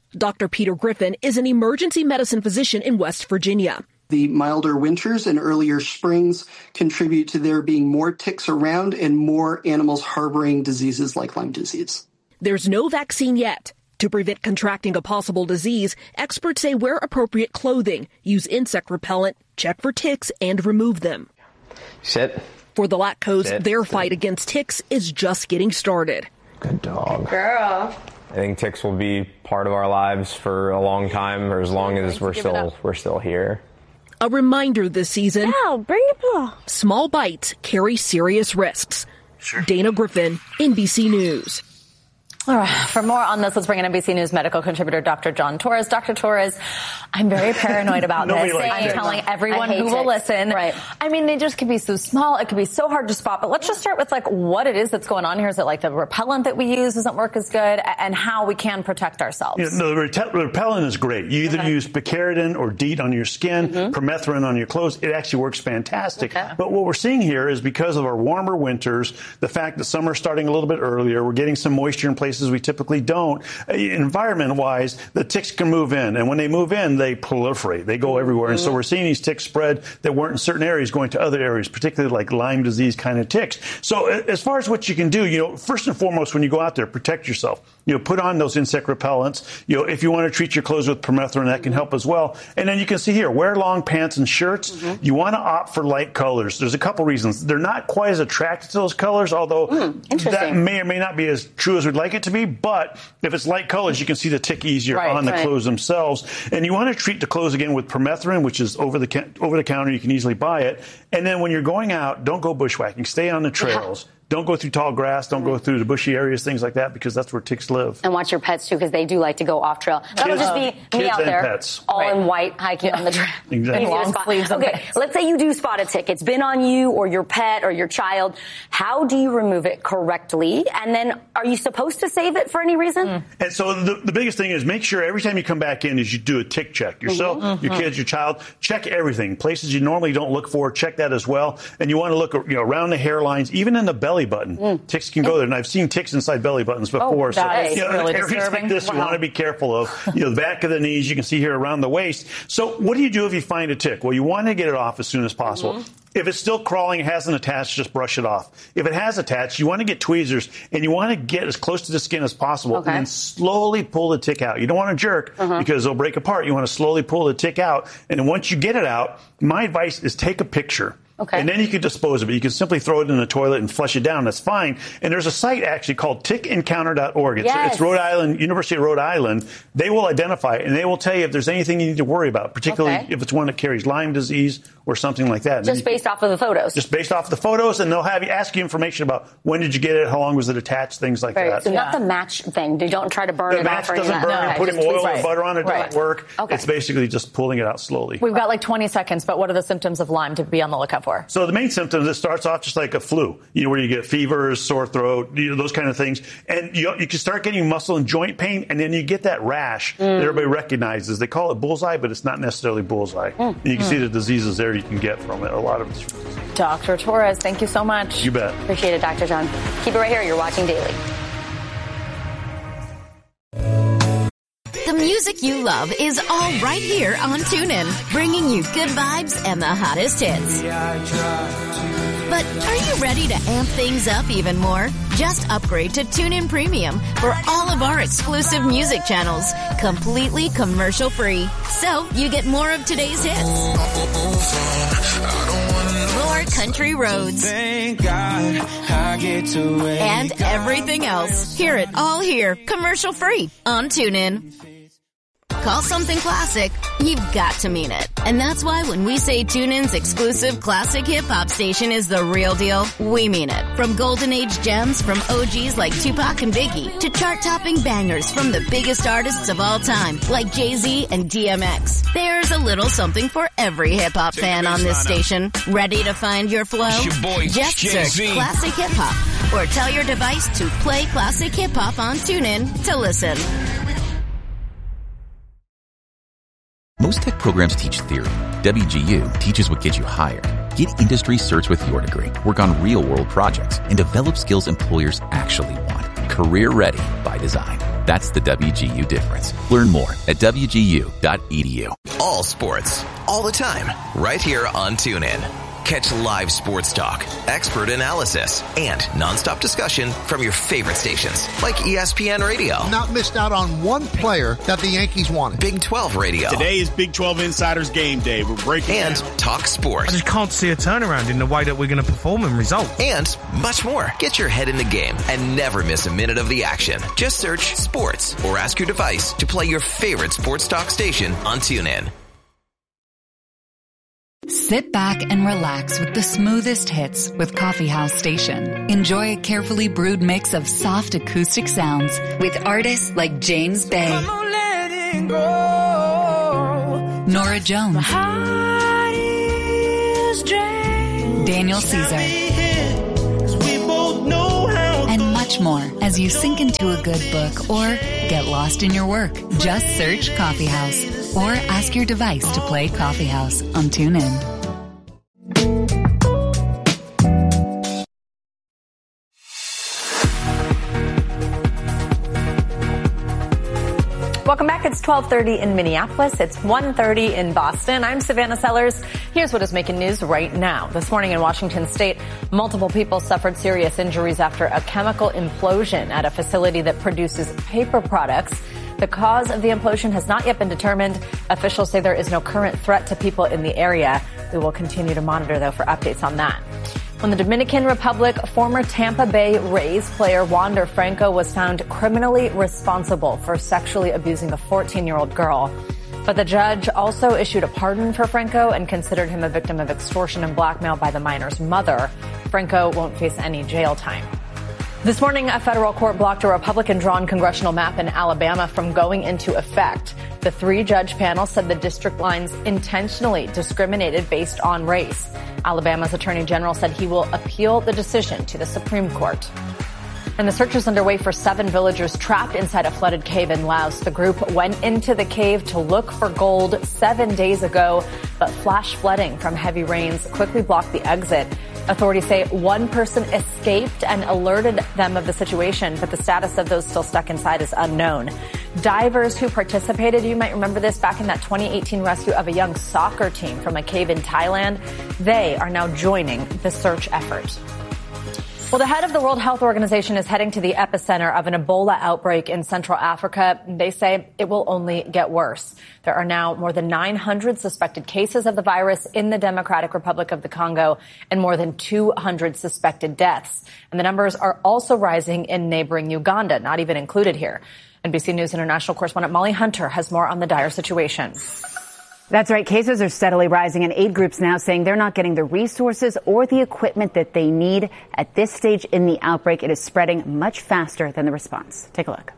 Speaker 28: Doctor Peter Griffin is an emergency medicine physician in West Virginia.
Speaker 1: The milder winters and earlier springs contribute to there being more ticks around and more animals harboring diseases like Lyme disease.
Speaker 28: There's no vaccine yet. To prevent contracting a possible disease, experts say wear appropriate clothing, use insect repellent, check for ticks, and remove them.
Speaker 29: Sit.
Speaker 28: For the Latcos,
Speaker 29: Sit.
Speaker 28: their
Speaker 29: Sit.
Speaker 28: fight against ticks is just getting started.
Speaker 29: Good dog.
Speaker 27: Girl.
Speaker 29: I think ticks will be part of our lives for a long time, or as long as we're still we're still here.
Speaker 28: A reminder this season,
Speaker 27: Ow, bring it up.
Speaker 28: Small bites carry serious risks. Sure. Dana Griffin, N B C News.
Speaker 10: All right. For more on this, let's bring in N B C News medical contributor Doctor John Torres. Doctor Torres, I'm very paranoid about this. I'm telling everyone who will listen. Right. I mean, they just could be so small. It could be so hard to spot. But let's just start with like what it is that's going on here. Is it like the repellent that we use doesn't work as good, and how we can protect ourselves?
Speaker 12: Yeah, no, the rete- repellent is great. You either okay. use picaridin or DEET on your skin, mm-hmm. permethrin on your clothes. It actually works fantastic. Okay. But what we're seeing here is because of our warmer winters, the fact that summer's starting a little bit earlier, we're getting some moisture in places we typically don't. Environment-wise, the ticks can move in, and when they move in, they proliferate. They go everywhere, and so we're seeing these ticks spread that weren't in certain areas going to other areas, particularly like Lyme disease kind of ticks. So as far as what you can do, you know, first and foremost, when you go out there, protect yourself. You know, put on those insect repellents. You know, if you want to treat your clothes with permethrin, that can help as well. And then you can see here, wear long pants and shirts. Mm-hmm. You want to opt for light colors. There's a couple reasons. They're not quite as attracted to those colors, although mm, that may or may not be as true as we'd like it to be. But if it's light colors, you can see the tick easier right, on the right. clothes themselves. And you want to treat the clothes again with permethrin, which is over the over the counter. You can easily buy it. And then when you're going out, don't go bushwhacking. Stay on the trails. Yeah. Don't go through tall grass. Don't go through the bushy areas, things like that, because that's where ticks live.
Speaker 26: And watch your pets, too, because they do like to go off trail. That'll
Speaker 12: kids,
Speaker 26: just be
Speaker 12: kids
Speaker 26: me out
Speaker 12: and
Speaker 26: there,
Speaker 12: pets.
Speaker 26: all
Speaker 12: right.
Speaker 26: in white, hiking on the trail.
Speaker 12: Exactly.
Speaker 26: Long sleeves okay, let's say you do spot a tick. It's been on you or your pet or your child. How do you remove it correctly? And then are you supposed to save it for any reason? Mm.
Speaker 12: And so the, the biggest thing is make sure every time you come back in is you do a tick check. Yourself, mm-hmm. your kids, your child, check everything. Places you normally don't look for, check that as well. And you want to look you know, around the hairlines, even in the belly button. Mm. Ticks can go there, and I've seen ticks inside belly buttons before.
Speaker 10: Oh, that
Speaker 12: so
Speaker 10: is
Speaker 12: you know,
Speaker 10: really
Speaker 12: areas
Speaker 10: disturbing.
Speaker 12: like this
Speaker 10: wow.
Speaker 12: you want to be careful of. You know, the back of the knees, you can see here around the waist. So what do you do if you find a tick? Well, you want to get it off as soon as possible. Mm-hmm. If it's still crawling, it hasn't attached, just brush it off. If it has attached, you want to get tweezers, and you want to get as close to the skin as possible, okay. and then slowly pull the tick out. You don't want to jerk uh-huh. because they'll break apart. You want to slowly pull the tick out, and then once you get it out, my advice is take a picture. Okay. And then you can dispose of it. You can simply throw it in the toilet and flush it down. That's fine. And there's a site actually called tick encounter dot org. It's, yes. it's Rhode Island, University of Rhode Island. They will identify it, and they will tell you if there's anything you need to worry about, particularly okay. if it's one that carries Lyme disease or something like that.
Speaker 26: Just based off of the photos.
Speaker 12: Just based off the photos, and they'll have you ask you information about when did you get it, how long was it attached, things like
Speaker 26: right.
Speaker 12: that.
Speaker 26: So yeah. not the match thing. You don't try to burn
Speaker 12: the
Speaker 26: it off.
Speaker 12: The match doesn't burn.
Speaker 26: No,
Speaker 12: okay. Putting oil right. or butter on it
Speaker 26: right.
Speaker 12: doesn't work.
Speaker 26: Okay.
Speaker 12: It's basically just pulling it out slowly.
Speaker 10: We've got like twenty seconds, but what are the symptoms of Lyme to be on the lookout for?
Speaker 12: So the main symptoms, it starts off just like a flu, you know, where you get fevers, sore throat, you know, those kind of things. And you, you can start getting muscle and joint pain, and then you get that rash mm. that everybody recognizes. They call it bullseye, but it's not necessarily bullseye. Mm. And you can mm. see the diseases there you can get from it. A lot of it's
Speaker 10: Doctor Torres, thank you so much.
Speaker 12: You bet.
Speaker 26: Appreciate it, Doctor John. Keep it right here. You're watching Daily.
Speaker 2: The music you love is all right here on TuneIn, bringing you good vibes and the hottest hits. But are you ready to amp things up even more? Just upgrade to TuneIn Premium for all of our exclusive music channels, completely commercial-free. So you get more of today's hits, more country roads,
Speaker 9: Thank God I get to wake
Speaker 2: and everything else. Hear it all here, commercial-free on TuneIn. Call something classic, you've got to mean it. And that's why when we say TuneIn's exclusive classic hip-hop station is the real deal, we mean it. From golden age gems from O Gs like Tupac and Biggie to chart-topping bangers from the biggest artists of all time like Jay-Z and D M X. There's a little something for every hip-hop fan on this station. Ready to find your flow?
Speaker 25: Your boy,
Speaker 2: Just
Speaker 25: Jay-Z.
Speaker 2: search Classic Hip-Hop or tell your device to play Classic Hip-Hop on TuneIn to listen.
Speaker 13: Most tech programs teach theory. W G U teaches what gets you hired. Get industry certs with your degree, work on real-world projects, and develop skills employers actually want. Career ready by design. That's the W G U difference. Learn more at W G U dot E D U.
Speaker 3: All sports, all the time, right here on TuneIn. Catch live sports talk, expert analysis, and nonstop discussion from your favorite stations like E S P N Radio.
Speaker 16: Not missed out on one player that the Yankees wanted.
Speaker 3: Big twelve Radio.
Speaker 17: Today is Big twelve Insiders Game Day. We're breaking
Speaker 3: And
Speaker 17: down.
Speaker 3: Talk Sports.
Speaker 8: I just can't see a turnaround in the way that we're going to perform and result.
Speaker 3: And much more. Get your head in the game and never miss a minute of the action. Just search sports or ask your device to play your favorite sports talk station on TuneIn.
Speaker 15: Sit back and relax with the smoothest hits with Coffee House Station. Enjoy a carefully brewed mix of soft acoustic sounds with artists like James Bay, Nora Jones, Daniel Caesar, and much more as you sink into a good book or get lost in your work. Just search Coffee House or ask your device to play Coffee House on TuneIn.
Speaker 10: Welcome back. It's twelve thirty in Minneapolis. It's one thirty in Boston. I'm Savannah Sellers. Here's what is making news right now. This morning in Washington state, multiple people suffered serious injuries after a chemical implosion at a facility that produces paper products. The cause of the implosion has not yet been determined. Officials say there is no current threat to people in the area. We will continue to monitor, though, for updates on that. When the Dominican Republic, former Tampa Bay Rays player Wander Franco was found criminally responsible for sexually abusing a fourteen-year-old girl. But the judge also issued a pardon for Franco and considered him a victim of extortion and blackmail by the minor's mother. Franco won't face any jail time. This morning, a federal court blocked a Republican-drawn congressional map in Alabama from going into effect. The three-judge panel said the district lines intentionally discriminated based on race. Alabama's Attorney General said he will appeal the decision to the Supreme Court. And the search is underway for seven villagers trapped inside a flooded cave in Laos. The group went into the cave to look for gold seven days ago, but flash flooding from heavy rains quickly blocked the exit. Authorities say one person escaped and alerted them of the situation, but the status of those still stuck inside is unknown. Divers who participated, you might remember this, back in that twenty eighteen rescue of a young soccer team from a cave in Thailand, they are now joining the search effort. Well, the head of the World Health Organization is heading to the epicenter of an Ebola outbreak in Central Africa. They say it will only get worse. There are now more than nine hundred suspected cases of the virus in the Democratic Republic of the Congo and more than two hundred suspected deaths. And the numbers are also rising in neighboring Uganda, not even included here. N B C News international correspondent Molly Hunter has more on the dire situation.
Speaker 18: That's right. Cases are steadily rising, and aid groups now saying they're not getting the resources or the equipment that they need. At this stage in the outbreak, it is spreading much faster than the response. Take a look.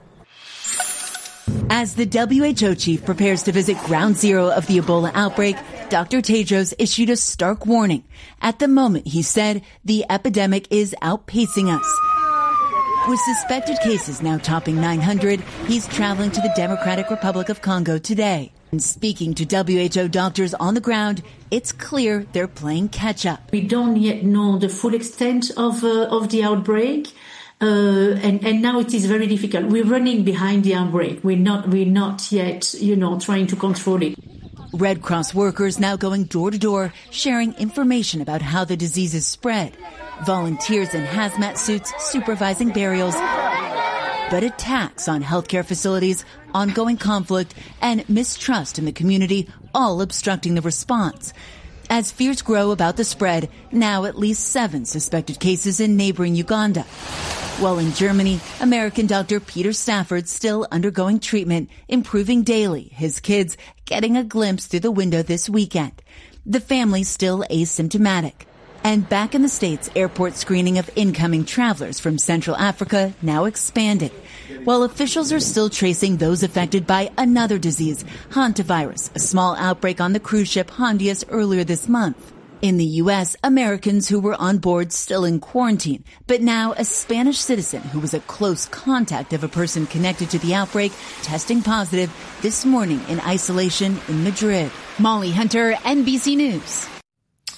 Speaker 19: As the W H O chief prepares to visit ground zero of the Ebola outbreak, Doctor Tedros issued a stark warning. At the moment, he said, the epidemic is outpacing us. With suspected cases now topping nine hundred, he's traveling to the Democratic Republic of Congo today. And speaking to W H O doctors on the ground, it's clear they're playing catch up.
Speaker 20: We don't yet know the full extent of uh, of the outbreak, uh, and and now it is very difficult. We're running behind the outbreak. We're not we're not yet, you know, trying to control it.
Speaker 19: Red Cross workers now going door to door, sharing information about how the disease is spread. Volunteers in hazmat suits supervising burials. But attacks on healthcare facilities, ongoing conflict, and mistrust in the community all obstructing the response. As fears grow about the spread, now at least seven suspected cases in neighboring Uganda. While in Germany, American doctor Peter Stafford still undergoing treatment, improving daily, his kids getting a glimpse through the window this weekend. The family still asymptomatic. And back in the States, airport screening of incoming travelers from Central Africa now expanded, while officials are still tracing those affected by another disease, hantavirus, a small outbreak on the cruise ship Hondias earlier this month. In the U S, Americans who were on board still in quarantine, but now a Spanish citizen who was a close contact of a person connected to the outbreak testing positive this morning in isolation in Madrid.
Speaker 18: Molly Hunter, N B C News.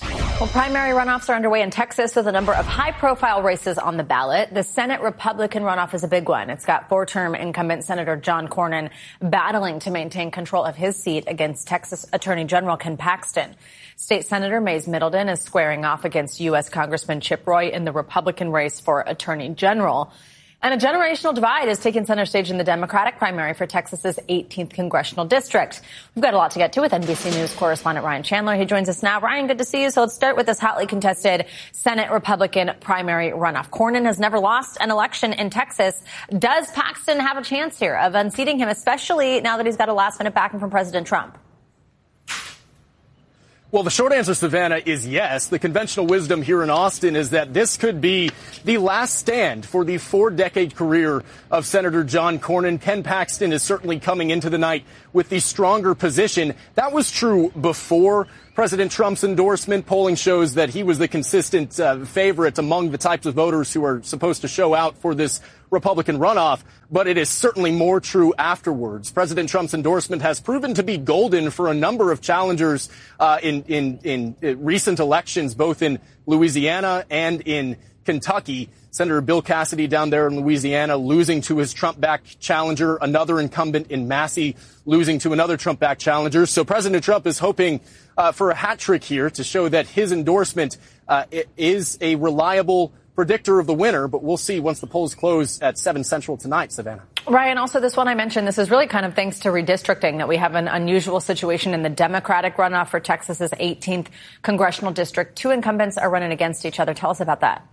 Speaker 10: Well, primary runoffs are underway in Texas with a number of high-profile races on the ballot. The Senate Republican runoff is a big one. It's got four-term incumbent Senator John Cornyn battling to maintain control of his seat against Texas Attorney General Ken Paxton. State Senator Mays Middleton is squaring off against U S Congressman Chip Roy in the Republican race for Attorney General. And a generational divide is taking center stage in the Democratic primary for Texas's eighteenth congressional district. We've got a lot to get to with N B C News correspondent Ryan Chandler. He joins us now. Ryan, good to see you. So let's start with this hotly contested Senate Republican primary runoff. Cornyn has never lost an election in Texas. Does Paxton have a chance here of unseating him, especially now that he's got a last-minute backing from President Trump?
Speaker 4: Well, the short answer, Savannah, is yes. The conventional wisdom here in Austin is that this could be the last stand for the four-decade career of Senator John Cornyn. Ken Paxton is certainly coming into the night with the stronger position. That was true before President Trump's endorsement. Polling shows that he was the consistent uh, favorite among the types of voters who are supposed to show out for this Republican runoff, but it is certainly more true afterwards. President Trump's endorsement has proven to be golden for a number of challengers uh, in, in, in recent elections, both in Louisiana and in Kentucky. Senator Bill Cassidy down there in Louisiana losing to his Trump-backed challenger, another incumbent in Massey losing to another Trump-backed challenger. So President Trump is hoping uh, for a hat trick here to show that his endorsement uh, is a reliable predictor of the winner, but we'll see once the polls close at seven Central tonight, Savannah.
Speaker 10: Ryan, also this one I mentioned, this is really kind of thanks to redistricting that we have an unusual situation in the Democratic runoff for Texas's eighteenth congressional district. Two incumbents are running against each other. Tell us about that.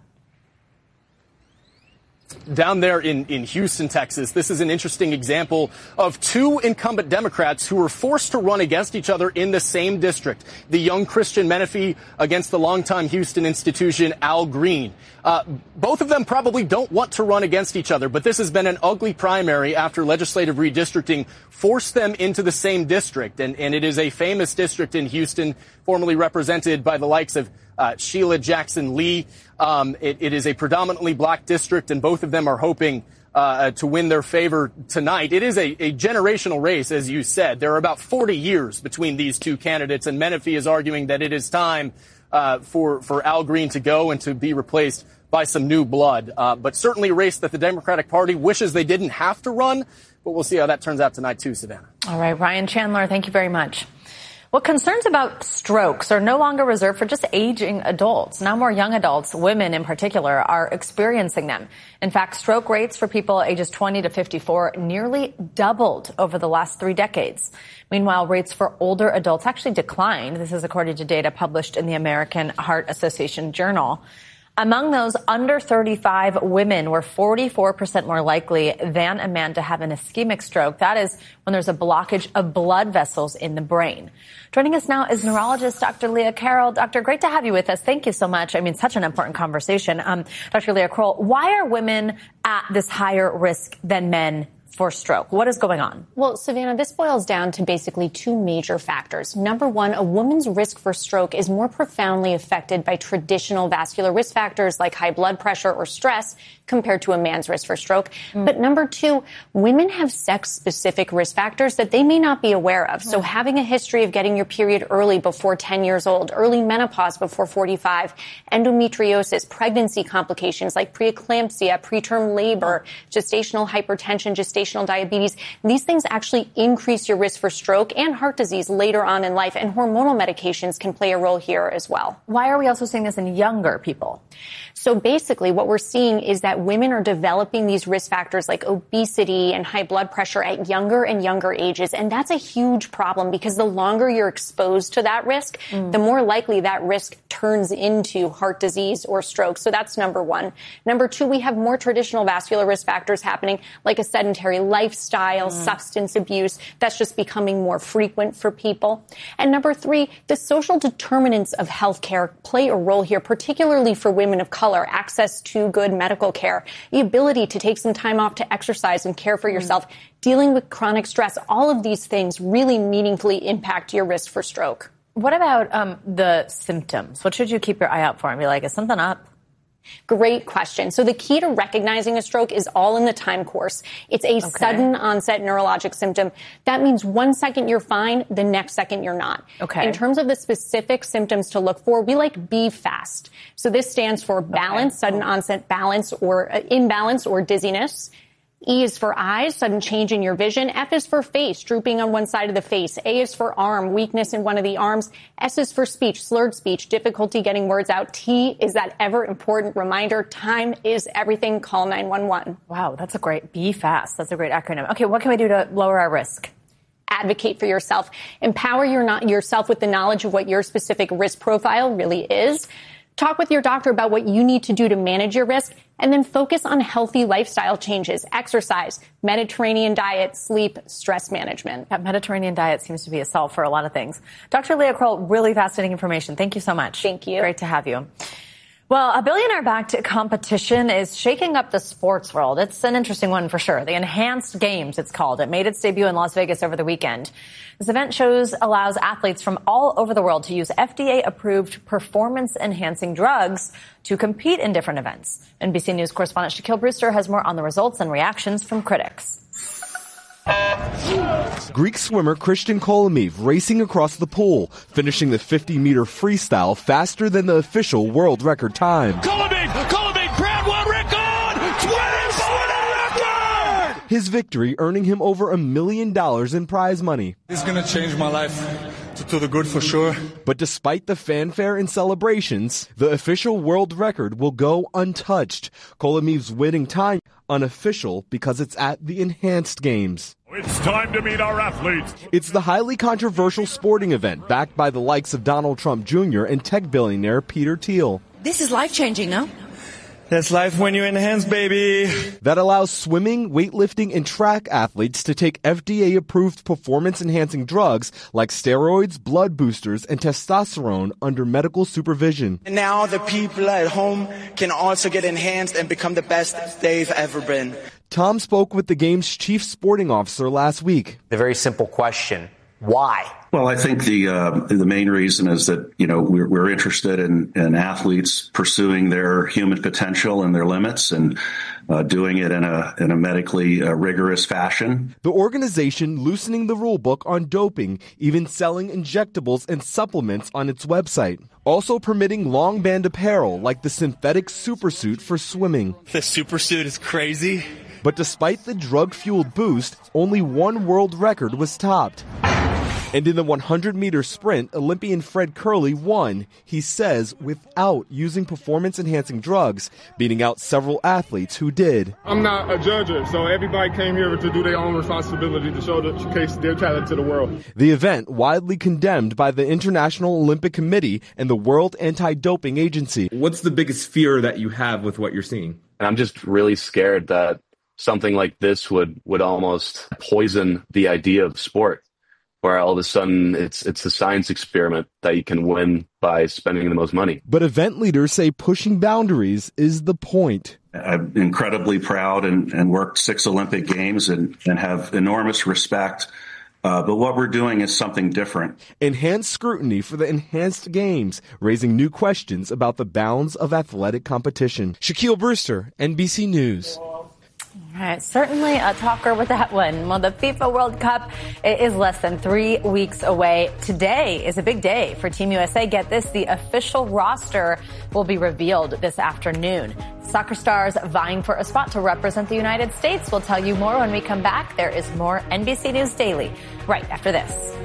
Speaker 4: Down there in, in Houston, Texas, this is an interesting example of two incumbent Democrats who were forced to run against each other in the same district. The young Christian Menefee against the longtime Houston institution, Al Green. Uh, both of them probably don't want to run against each other, but this has been an ugly primary after legislative redistricting forced them into the same district. And, and it is a famous district in Houston, formerly represented by the likes of Uh, Sheila Jackson Lee. Um, it, it is a predominantly black district, and both of them are hoping uh, to win their favor tonight. It is a, a generational race, as you said. There are about forty years between these two candidates, and Menefee is arguing that it is time uh, for, for Al Green to go and to be replaced by some new blood. Uh, but certainly a race that the Democratic Party wishes they didn't have to run, but we'll see how that turns out tonight too, Savannah.
Speaker 10: All right, Ryan Chandler, thank you very much. Well, concerns about strokes are no longer reserved for just aging adults. Now more young adults, women in particular, are experiencing them. In fact, stroke rates for people ages twenty to fifty-four nearly doubled over the last three decades. Meanwhile, rates for older adults actually declined. This is according to data published in the American Heart Association Journal. Among those under thirty-five, women were forty-four percent more likely than a man to have an ischemic stroke. That is when there's a blockage of blood vessels in the brain. Joining us now is neurologist Doctor Leah Carroll. Doctor, great to have you with us. Thank you so much. I mean, such an important conversation. Um, Doctor Leah Carroll, why are women at this higher risk than men for stroke? What is going on?
Speaker 5: Well, Savannah, this boils down to basically two major factors. Number one, a woman's risk for stroke is more profoundly affected by traditional vascular risk factors like high blood pressure or stress compared to a man's risk for stroke. Mm. But number two, women have sex-specific risk factors that they may not be aware of. Mm. So having a history of getting your period early before ten years old, early menopause before forty-five, endometriosis, pregnancy complications like preeclampsia, preterm labor, gestational hypertension, gestational diabetes, these things actually increase your risk for stroke and heart disease later on in life, and hormonal medications can play a role here as well.
Speaker 10: Why are we also seeing this in younger people?
Speaker 5: So basically what we're seeing is that women are developing these risk factors like obesity and high blood pressure at younger and younger ages. And that's a huge problem because the longer you're exposed to that risk, mm. the more likely that risk turns into heart disease or stroke. So that's number one. Number two, we have more traditional vascular risk factors happening like a sedentary lifestyle, mm. substance abuse. That's just becoming more frequent for people. And number three, the social determinants of healthcare play a role here, particularly for women of color. Access to good medical care, the ability to take some time off to exercise and care for yourself, mm. dealing with chronic stress, all of these things really meaningfully impact your risk for stroke.
Speaker 10: What about um, the symptoms? What should you keep your eye out for and be like, is something up?
Speaker 5: Great question. So the key to recognizing a stroke is all in the time course. It's a okay. sudden onset neurologic symptom. That means one second you're fine, the next second you're not. Okay. In terms of the specific symptoms to look for, we like B FAST. So this stands for balance, okay. sudden onset balance or uh, imbalance or dizziness. E is for eyes, sudden change in your vision. F is for face, drooping on one side of the face. A is for arm, weakness in one of the arms. S is for speech, slurred speech, difficulty getting words out. T is that ever important reminder, time is everything, call nine one one.
Speaker 10: Wow, that's a great, B FAST. That's a great acronym. Okay, what can we do to lower our risk?
Speaker 5: Advocate for yourself. Empower your not, yourself with the knowledge of what your specific risk profile really is. Talk with your doctor about what you need to do to manage your risk, and then focus on healthy lifestyle changes, exercise, Mediterranean diet, sleep, stress management.
Speaker 10: That Mediterranean diet seems to be a solve for a lot of things. Doctor Leah Kroll, really fascinating information. Thank you so much.
Speaker 5: Thank you.
Speaker 10: Great to have you. Well, a billionaire-backed competition is shaking up the sports world. It's an interesting one for sure. The Enhanced Games, it's called. It made its debut in Las Vegas over the weekend. This event shows allows athletes from all over the world to use F D A-approved performance-enhancing drugs to compete in different events. N B C News correspondent Shaquille Brewster has more on the results and reactions from critics.
Speaker 1: Greek swimmer Christian Kolomeev racing across the pool, finishing the fifty-meter freestyle faster than the official world record time.
Speaker 6: Kolomeev! Kolomeev! Brad world record! twenty-foot record!
Speaker 1: His victory earning him over a million dollars in prize money.
Speaker 6: It's gonna change my life to, to the good for sure.
Speaker 1: But despite the fanfare and celebrations, the official world record will go untouched. Kolomeev's winning time unofficial because it's at the Enhanced Games.
Speaker 6: It's time to meet our athletes.
Speaker 1: It's the highly controversial sporting event backed by the likes of Donald Trump Junior and tech billionaire Peter Thiel.
Speaker 7: This is life-changing, no?
Speaker 6: That's life when you enhance, baby.
Speaker 1: That allows swimming, weightlifting, and track athletes to take F D A-approved performance-enhancing drugs like steroids, blood boosters, and testosterone under medical supervision.
Speaker 6: And now the people at home can also get enhanced and become the best they've ever been.
Speaker 1: Tom spoke with the game's chief sporting officer last week.
Speaker 11: The very simple question, why?
Speaker 14: Well, I think the uh, the main reason is that, you know, we're, we're interested in, in athletes pursuing their human potential and their limits and uh, doing it in a in a medically uh, rigorous fashion.
Speaker 1: The organization loosening the rule book on doping, even selling injectables and supplements on its website. Also permitting long band apparel like the synthetic supersuit for swimming.
Speaker 6: The supersuit is crazy.
Speaker 1: But despite the drug-fueled boost, only one world record was topped. And in the one hundred meter sprint, Olympian Fred Kerley won, he says, without using performance-enhancing drugs, beating out several athletes who did.
Speaker 21: I'm not a judger, so everybody came here to do their own responsibility to show the, showcase their talent to the world.
Speaker 1: The event widely condemned by the International Olympic Committee and the World Anti-Doping Agency.
Speaker 22: What's the biggest fear that you have with what you're seeing?
Speaker 23: I'm just really scared that something like this would, would almost poison the idea of sport, where all of a sudden it's it's a science experiment that you can win by spending the most money.
Speaker 1: But event leaders say pushing boundaries is the point.
Speaker 14: I'm incredibly proud and, and worked six Olympic Games and, and have enormous respect. Uh, but what we're doing is something different.
Speaker 1: Enhanced scrutiny for the Enhanced Games, raising new questions about the bounds of athletic competition. Shaquille Brewster, N B C News.
Speaker 10: All right, certainly a talker with that one. Well, the FIFA World Cup is less than three weeks away. Today is a big day for Team U S A. Get this, the official roster will be revealed this afternoon. Soccer stars vying for a spot to represent the United States. We'll tell you more when we come back. There is more N B C News Daily right after this.